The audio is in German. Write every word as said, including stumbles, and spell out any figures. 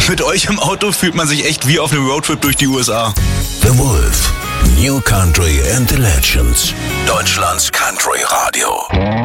Mit euch im Auto fühlt man sich echt wie auf einem Roadtrip durch die U S A. The Wolf, New Country and the Legends. Deutschlands Country Radio.